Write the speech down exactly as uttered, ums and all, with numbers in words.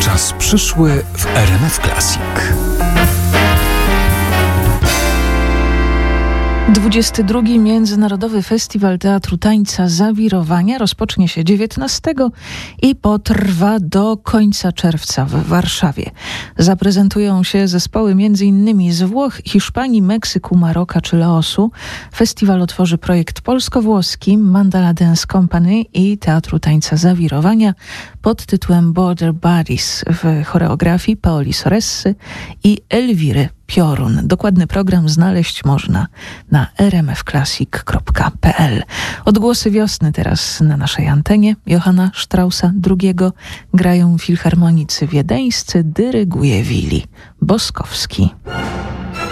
Czas przyszły w R M F Classic. dwudziesty drugi Międzynarodowy Festiwal Teatru Tańca Zawirowania rozpocznie się dziewiętnastego i potrwa do końca czerwca w Warszawie. Zaprezentują się zespoły m.in. z Włoch, Hiszpanii, Meksyku, Maroka czy Laosu. Festiwal otworzy projekt polsko-włoski Mandala Dance Company i Teatru Tańca Zawirowania pod tytułem Border Buddies w choreografii Paoli Soressy i Elwiry Piorun. Dokładny program znaleźć można na r m f classic kropka p l. Odgłosy wiosny teraz na naszej antenie. Johanna Straussa drugiego grają filharmonicy wiedeńscy, dyryguje Willi Boskowski.